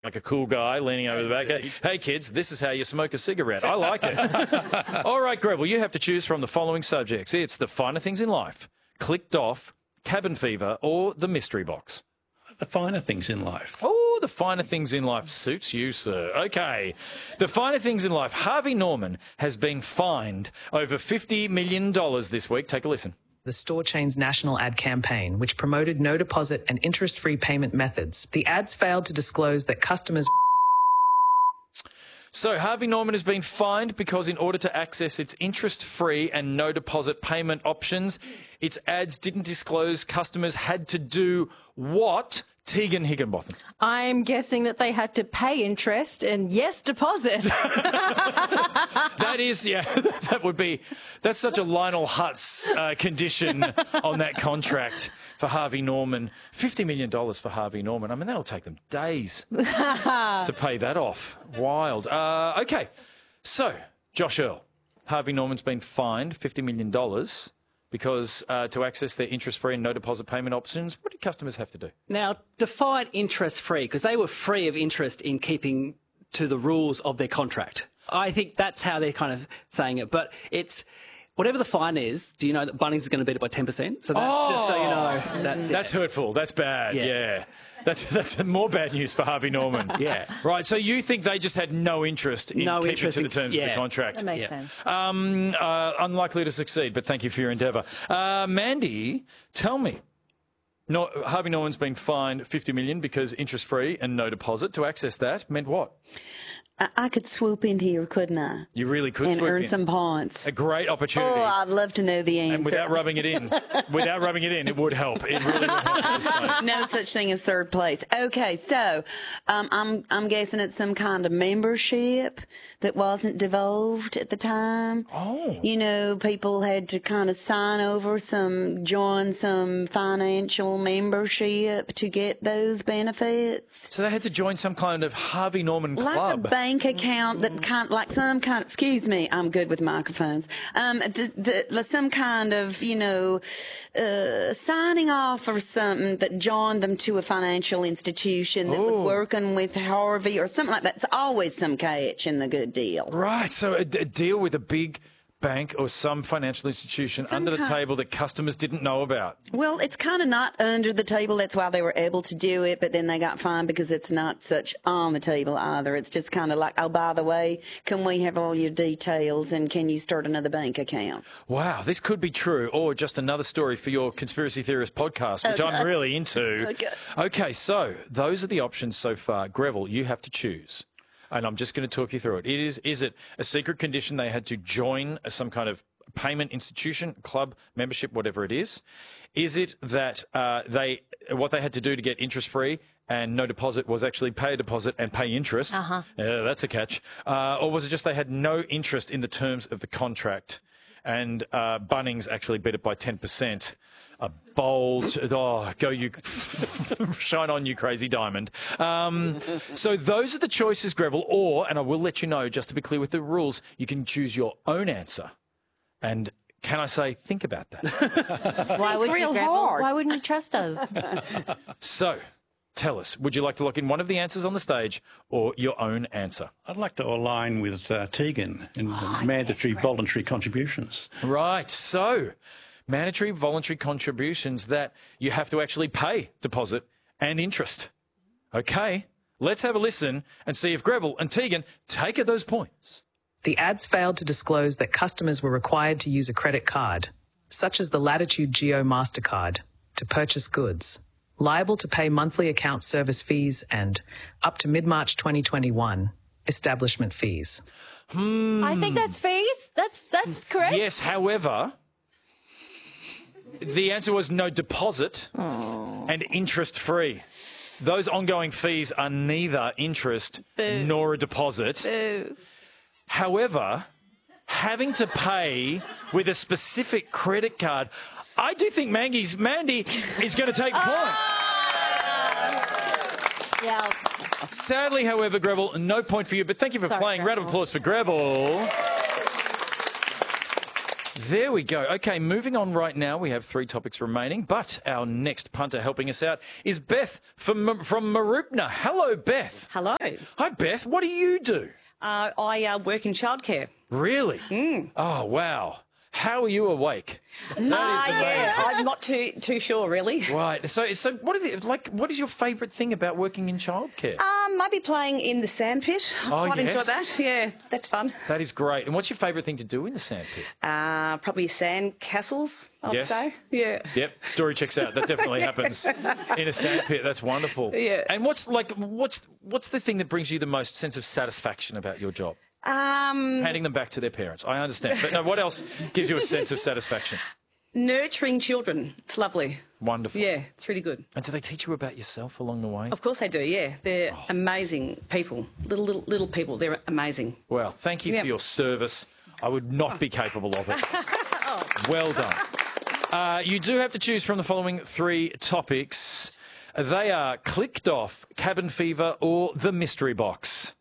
like a cool guy leaning over the back. Hey, kids, this is how you smoke a cigarette. I like it. All right, Greville, you have to choose from the following subjects. It's the finer things in life, clicked off, cabin fever, or the mystery box. The finer things in life. Oh, the finer things in life suits you, sir. Okay. The finer things in life. Harvey Norman has been fined over $50 million this week. Take a listen. The store chain's national ad campaign, which promoted no deposit and interest-free payment methods. The ads failed to disclose that customers... So Harvey Norman has been fined because in order to access its interest-free and no deposit payment options, its ads didn't disclose customers had to do what? Tegan Higginbotham. I'm guessing that they had to pay interest and, yes, deposit. That is, yeah, that's such a Lionel Hutz condition on that contract for Harvey Norman. $50 million for Harvey Norman. I mean, that'll take them days to pay that off. Wild. Okay, so Josh Earl, Harvey Norman's been fined $50 million because to access their interest-free and no deposit payment options, what do customers have to do? Now, define interest-free, because they were free of interest in keeping to the rules of their contract. I think that's how they're kind of saying it. But it's whatever the fine is, do you know that Bunnings is going to beat it by 10%? So that's just so you know. That's hurtful. That's bad. Yeah. That's more bad news for Harvey Norman. Yeah. Right, so you think they just had no interest in keeping to the terms of the contract? That makes sense. Unlikely to succeed, but thank you for your endeavour. Mandy, tell me. No, Harvey Norman's been fined $50 million because interest-free and no deposit. To access that meant what? I could swoop in here, couldn't I? You really could and swoop in. earn some points. A great opportunity. Oh, I'd love to know the answer. And without rubbing it in, it would help. It really would help. No such thing as third place. Okay, so I'm guessing it's some kind of membership that wasn't divulged at the time. Oh. You know, people had to kind of join some financial membership to get those benefits. So they had to join some kind of Harvey Norman club. Like a bank account that excuse me, I'm good with microphones. Some kind of, signing off or something that joined them to a financial institution that was working with Harvey or something like that. It's always some catch in the good deal. Right. So a deal with a big bank or some financial institution under the table that customers didn't know about. Well, it's kind of not under the table. That's why they were able to do it, but then they got fined because it's not such on the table either. It's just kind of like, oh, by the way, can we have all your details and can you start another bank account? Wow, this could be true, or just another story for your Conspiracy Theorist podcast, which I'm really into. Okay, so those are the options so far. Greville, you have to choose. And I'm just going to talk you through it. Is it a secret condition they had to join some kind of payment institution, club, membership, whatever it is? Is it that what they had to do to get interest-free and no deposit was actually pay a deposit and pay interest? That's a catch. Or was it just they had no interest in the terms of the contract and Bunnings actually beat it by 10%? A bold, go you, shine on you crazy diamond. So those are the choices, Greville, or, and I will let you know, just to be clear with the rules, you can choose your own answer. And can I say, think about that. Why would you, Greville? Why wouldn't you trust us? So, tell us, would you like to lock in one of the answers on the stage or your own answer? I'd like to align with Tegan in mandatory voluntary contributions. Right, so mandatory voluntary contributions that you have to actually pay deposit and interest. Okay, let's have a listen and see if Greville and Tegan take at those points. The ads failed to disclose that customers were required to use a credit card, such as the Latitude Geo MasterCard, to purchase goods, liable to pay monthly account service fees and, up to mid-March 2021, establishment fees. I think that's fees. That's correct. Yes, however, the answer was no deposit and interest-free. Those ongoing fees are neither interest nor a deposit. However, having to pay with a specific credit card, I do think Mandy is going to take point. Yeah. Sadly, however, Greville, no point for you, but thank you for playing. Round of applause for Greville. There we go. Okay, moving on right now. We have 3 topics remaining, but our next punter helping us out is Beth from Mooroopna. Hello, Beth. Hello. Hi, Beth. What do you do? I work in childcare. Really? Oh, wow. How are you awake? Yeah, I'm not too sure, really. Right. So what is it like? What is your favourite thing about working in childcare? Maybe playing in the sandpit. I Oh, quite enjoy yes. that. Yeah, that's fun. That is great. And what's your favourite thing to do in the sandpit? Probably sand castles, I would Yes. say. Yeah. Yep, story checks out. That definitely happens in a sandpit. That's wonderful. Yeah. And what's the thing that brings you the most sense of satisfaction about your job? Handing them back to their parents. I understand. But no, what else gives you a sense of satisfaction? Nurturing children. It's lovely. Wonderful. Yeah, it's really good. And do they teach you about yourself along the way? Of course they do, yeah. They're amazing people. Little people. They're amazing. Well, thank you Yeah. for your service. I would not be capable of it. Well done. You do have to choose from the following 3 topics. They are clicked off, cabin fever, or the mystery box.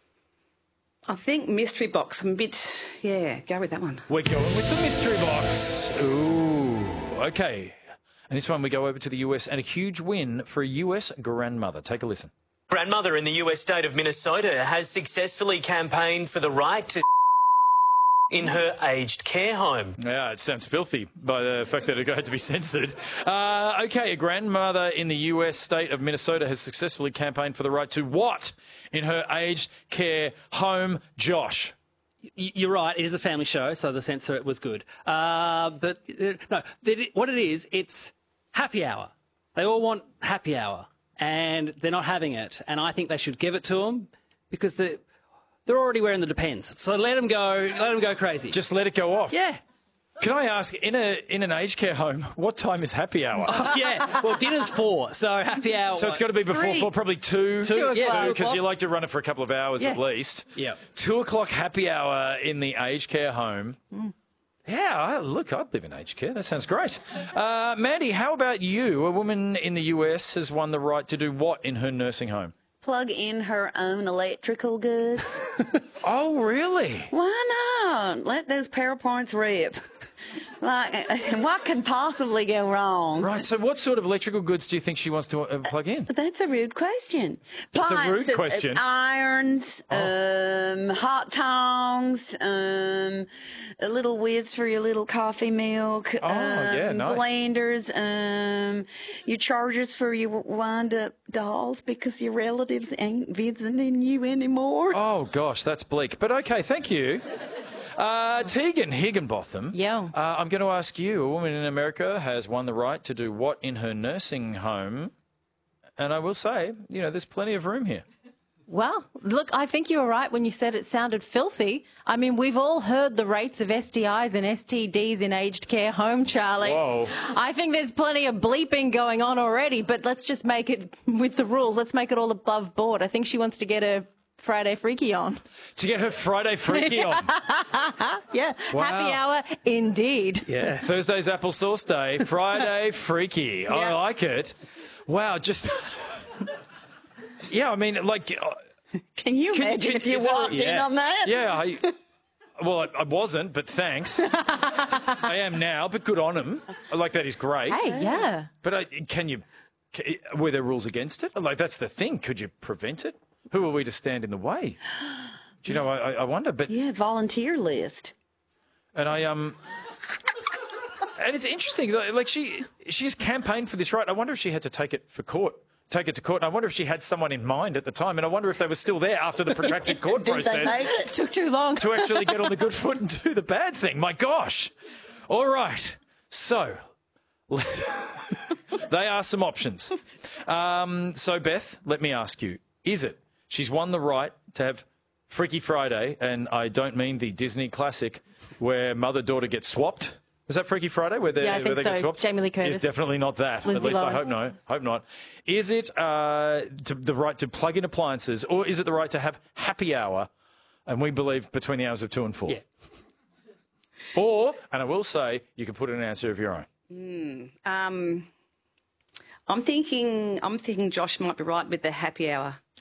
I think mystery box. I'm a bit, go with that one. We're going with the mystery box. Ooh, okay. And this one we go over to the US and a huge win for a US grandmother. Take a listen. Grandmother in the US state of Minnesota has successfully campaigned for the right to in her aged care home. Yeah, it sounds filthy by the fact that it had to be censored. Okay, a grandmother in the US state of Minnesota has successfully campaigned for the right to what in her aged care home? Josh. You're right. It is a family show, so the censor was good. But no, what it is, it's happy hour. They all want happy hour, and they're not having it. And I think they should give it to them because they're already wearing the Depends. So let them go crazy. Just let it go off. Yeah. Can I ask, in an aged care home, what time is happy hour? Yeah. Well, dinner's 4, so happy hour. So it's got to be before 3. 4, probably 2. 2, yeah. Because you like to run it for a couple of hours Yeah. at least. Yeah. 2 o'clock happy hour in the aged care home. Yeah, look, I'd live in aged care. That sounds great. Mandy, how about you? A woman in the US has won the right to do what in her nursing home? Plug in her own electrical goods. Oh, really? Why not? Let those power points rip. Like, what could possibly go wrong? Right, so what sort of electrical goods do you think she wants to plug in? That's a rude question. It's a rude Appliances, question. Irons, hot tongs, a little whiz for your little coffee milk. Yeah, nice. Blenders, your chargers for your wind-up dolls because your relatives ain't visiting you anymore. Oh, gosh, that's bleak. But okay, thank you. Tegan Higginbotham. Yeah. I'm going to ask you, a woman in America has won the right to do what in her nursing home? And I will say, there's plenty of room here. Well, look, I think you were right when you said it sounded filthy. I mean, we've all heard the rates of STIs and STDs in aged care home, Charlie. Whoa. I think there's plenty of bleeping going on already, but let's just make it with the rules. Let's make it all above board. I think she wants to get her Friday Freaky on. To get her Friday Freaky on. Yeah. Wow. Happy hour, indeed. Yeah. Thursday's applesauce day, Friday Freaky. I Yeah. like it. Wow, just... Yeah, I mean, like... Can you imagine if you is that- walked in on that? Yeah, I wasn't, but thanks. I am now, but good on him. Like, that is great. Hey, yeah. But were there rules against it? Like, that's the thing. Could you prevent it? Who are we to stand in the way? Do you know, I wonder, but... Yeah, volunteer list. And and it's interesting, like, she's campaigned for this right. I wonder if she had to take it to court. And I wonder if she had someone in mind at the time. And I wonder if they were still there after the protracted court Did they process make it? Took too long. to actually get on the good foot and do the bad thing. My gosh. All right. So, they are some options. So, Beth, let me ask you, is it she's won the right to have Freaky Friday, and I don't mean the Disney classic where mother-daughter gets swapped? Was that Freaky Friday where they, Yeah, I think where they so. get swapped? Jamie Lee Curtis. It's definitely not that. Lindsay At least Lohan. I hope not. Is it the right to plug in appliances, or is it the right to have happy hour, and we believe between the hours of 2 and 4? Yeah. Or, and I will say, you can put in an answer of your own. I'm thinking Josh might be right with the happy hour.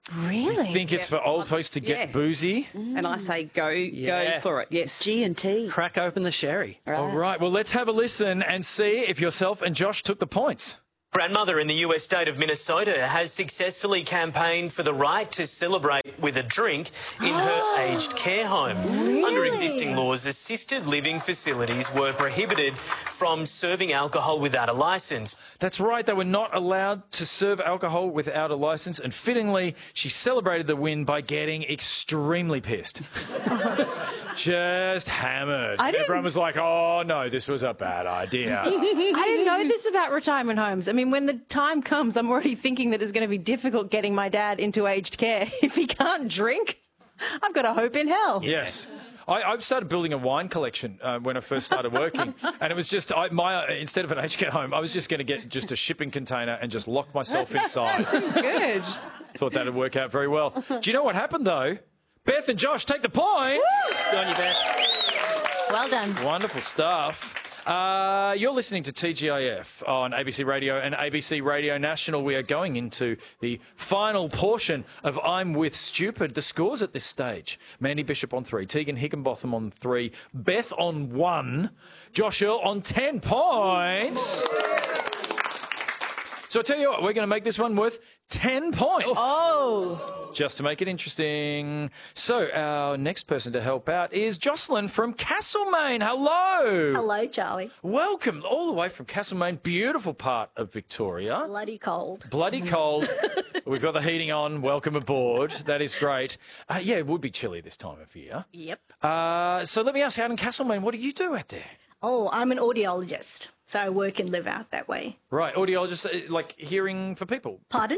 Really? You think it's for old folks to get boozy? And I say go for it, yes. G&T. Crack open the sherry. All right, well, let's have a listen and see if yourself and Josh took the points. Grandmother in the US state of Minnesota has successfully campaigned for the right to celebrate with a drink in her aged care home. Under existing laws, assisted living facilities were prohibited from serving alcohol without a licence. That's right, they were not allowed to serve alcohol without a licence, and fittingly, she celebrated the win by getting extremely pissed. Just hammered. Everyone was like, oh, no, this was a bad idea. I didn't know this about retirement homes. I mean, when the time comes, I'm already thinking that it's going to be difficult getting my dad into aged care. If he can't drink, I've got a hope in hell. Yes. I've started building a wine collection when I first started working, and it was just instead of an aged care home, I was just going to get just a shipping container and just lock myself inside. Seems good. Thought that would work out very well. Do you know what happened though? Beth and Josh take the points. Good on you, Beth. Well done. Wonderful stuff. You're listening to TGIF on ABC Radio and ABC Radio National. We are going into the final portion of I'm With Stupid. The scores at this stage: Mandy Bishop on 3, Tegan Higginbotham on 3, Beth on 1, Josh Earl on 10 points. So I tell you what, we're going to make this one worth 10 points. Oh. Just to make it interesting. So our next person to help out is Jocelyn from Castlemaine. Hello. Hello, Charlie. Welcome all the way from Castlemaine. Beautiful part of Victoria. Bloody cold. Bloody cold. We've got the heating on. Welcome aboard. That is great. Yeah, it would be chilly this time of year. Yep. So let me ask you, out in Castlemaine, what do you do out there? Oh, I'm an audiologist, so I work and live out that way. Right, audiologist, like hearing for people. Pardon?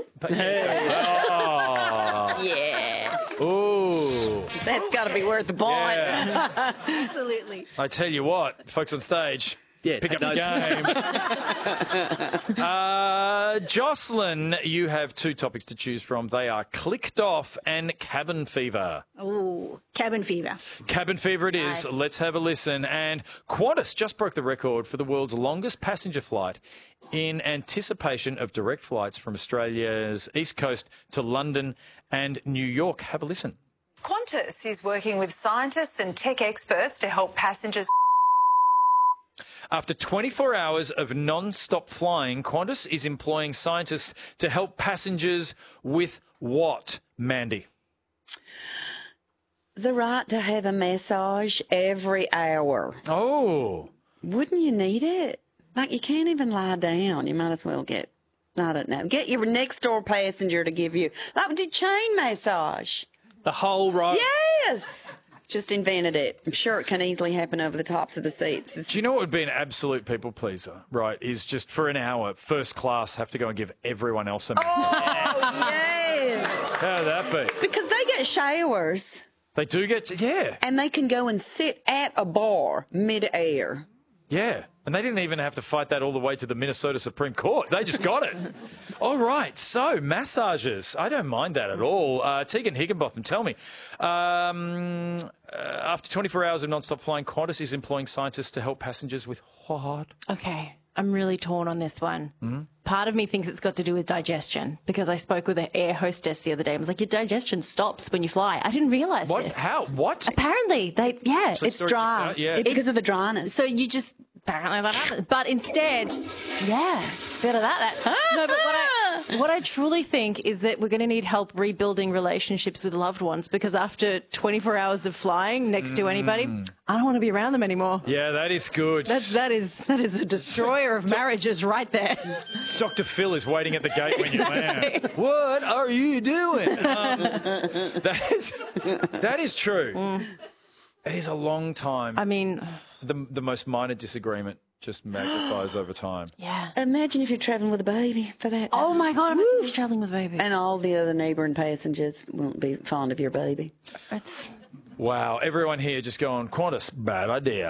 Oh. Yeah. Ooh. That's got to be worth the point. Yeah. Absolutely. I tell you what, folks on stage, pick take up the game. Jocelyn, you have 2 topics to choose from. They are Clicked Off and Cabin Fever. Oh, cabin fever. Cabin Fever it is. Nice. Let's have a listen. And Qantas just broke the record for the world's longest passenger flight in anticipation of direct flights from Australia's East Coast to London and New York. Have a listen. Qantas is working with scientists and tech experts to help passengers. After 24 hours of non-stop flying, Qantas is employing scientists to help passengers with what, Mandy? The right to have a massage every hour. Oh. Wouldn't you need it? Like, you can't even lie down. You might as well get your next door passenger to give you, like, do chain massage. The whole ride. Yes. Just invented it. I'm sure it can easily happen over the tops of the seats. Do you know what would be an absolute people pleaser, right, is just for an hour, first class, have to go and give everyone else a massage. Oh, yes. How would that be? Because they get showers. They do get, yeah. And they can go and sit at a bar mid-air. Yeah. And they didn't even have to fight that all the way to the Minnesota Supreme Court. They just got it. All right. So, massages. I don't mind that at all. Tegan Higginbotham, tell me. After 24 hours of non-stop flying, Qantas is employing scientists to help passengers with what? Okay. I'm really torn on this one. Mm-hmm. Part of me thinks it's got to do with digestion because I spoke with an air hostess the other day. I was like, your digestion stops when you fly. I didn't realise What? this. How? What? Apparently, it's story dry. keeps out, yeah. Because of the dryness. So you just, apparently that happens. But instead, better that. No, but what I truly think is that we're going to need help rebuilding relationships with loved ones because after 24 hours of flying next to anybody, I don't want to be around them anymore. Yeah, that is good. That is a destroyer of marriages right there. Dr. Phil is waiting at the gate when you land. What are you doing? That is true. It is a long time. I mean, the most minor disagreement just magnifies over time. yeah. Imagine if you're travelling with a baby for that. Oh my God, I'm traveling with a baby. And all the other neighbouring passengers won't be fond of your baby. It's Wow, everyone here just going, Qantas, bad idea.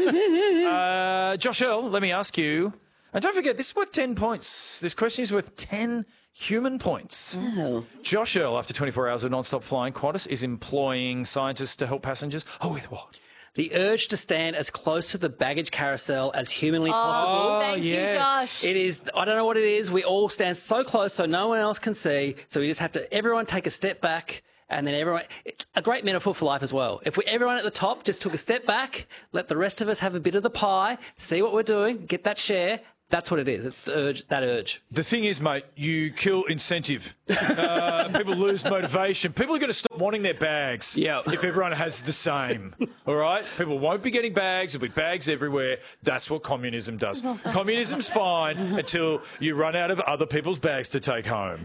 Josh Earl, let me ask you, and don't forget, this is worth 10 points. This question is worth 10 human points. Oh. Josh Earl, after 24 hours of non-stop flying, Qantas is employing scientists to help passengers. Oh, with what? the urge to stand as close to the baggage carousel as humanly possible. Thank you, Josh. It is, I don't know what it is. We all stand so close so no one else can see. So we just have to, everyone take a step back. And then everyone, a great metaphor for life as well. If everyone at the top just took a step back, let the rest of us have a bit of the pie, see what we're doing, get that share. That's what it is. It's that urge. The thing is, mate, you kill incentive. People lose motivation. People are going to stop wanting their bags if everyone has the same. All right? People won't be getting bags. There'll be bags everywhere. That's what communism does. Communism's fine until you run out of other people's bags to take home.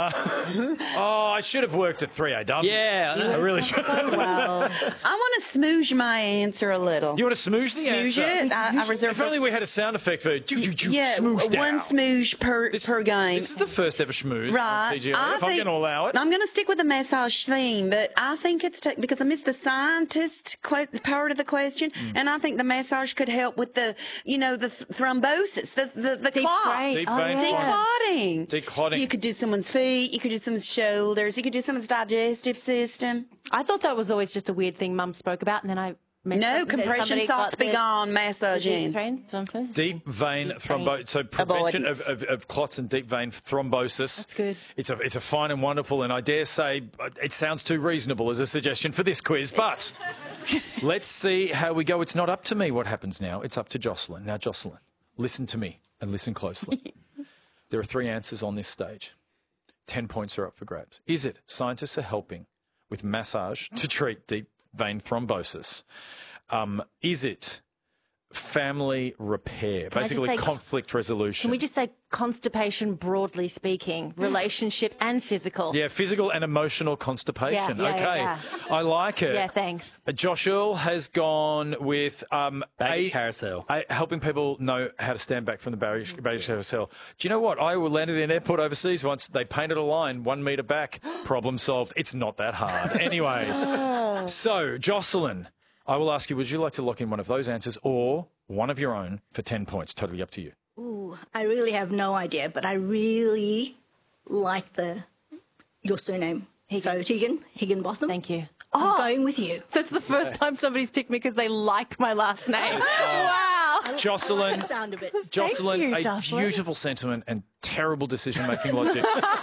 I should have worked at 3AW. Yeah. I really should. Well, I want to smooge my answer a little. You want to smooge the answer? It? I reserve if only we had a sound effect for smoosh down. One smooge per game. This is the first ever schmooze. Right. CGI, if I'm going to allow it. I'm going to stick with the massage theme, but I think it's because I missed the scientist part of the question, and I think the massage could help with the thrombosis, the clot. Declotting. Declotting. You could do someone's feet, you could do someone's shoulders, you could do someone's digestive system. I thought that was always just a weird thing Mum spoke about, and then I... No, compression salts be gone, massaging. Deep vein thrombosis, so prevention of clots and deep vein thrombosis. That's good. It's a fine and wonderful, and I dare say it sounds too reasonable as a suggestion for this quiz, but let's see how we go. It's not up to me what happens now. It's up to Jocelyn. Now, Jocelyn, listen to me and listen closely. There are 3 answers on this stage. 10 points are up for grabs. Is it scientists are helping with massage to treat deep vein thrombosis? Is it family repair, basically conflict resolution? Can we just say constipation, broadly speaking, relationship and physical? Yeah, physical and emotional constipation. Yeah. I like it. Yeah, thanks. Josh Earl has gone with baggage carousel. Helping people know how to stand back from the baggage carousel. Do you know what? I landed in an airport overseas once. They painted a line 1 metre back. Problem solved. It's not that hard. Anyway, so Jocelyn, I will ask you, would you like to lock in one of those answers or one of your own for 10 points? Totally up to you. Ooh, I really have no idea, but I really like your surname. So, Tegan Higginbotham. Thank you. I'm going with you. That's the first time somebody's picked me because they like my last name. Wow. Jocelyn, sound of it. Jocelyn, Jocelyn. Beautiful sentiment and terrible decision-making logic.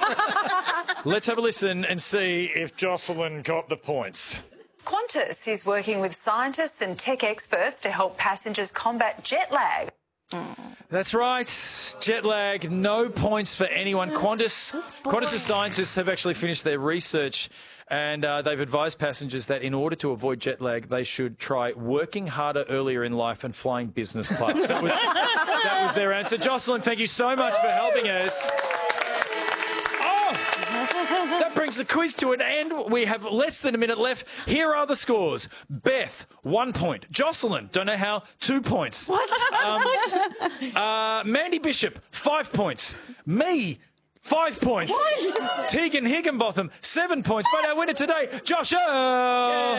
Let's have a listen and see if Jocelyn got the points. Qantas is working with scientists and tech experts to help passengers combat jet lag. That's right. Jet lag, no points for anyone. Qantas' scientists have actually finished their research and they've advised passengers that in order to avoid jet lag, they should try working harder earlier in life and flying business class. That was their answer. Jocelyn, thank you so much for helping us. That brings the quiz to an end. We have less than a minute left. Here are the scores. Beth, 1 point. Jocelyn, don't know how, 2 points. What? Mandy Bishop, 5 points. Me, 5 points. What? Tegan Higginbotham, 7 points. But our winner today, Josh Earl.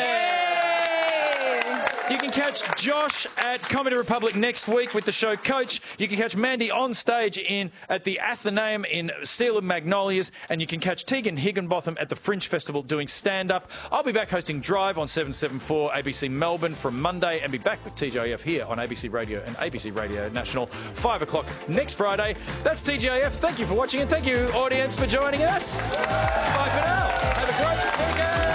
You can catch Josh at Comedy Republic next week with the show Coach. You can catch Mandy on stage at the Athenaeum in Seal of Magnolias. And you can catch Tegan Higginbotham at the Fringe Festival doing stand-up. I'll be back hosting Drive on 774 ABC Melbourne from Monday and be back with TGIF here on ABC Radio and ABC Radio National 5 o'clock next Friday. That's TGIF. Thank you for watching and thank you, audience, for joining us. Bye for now. Have a great weekend.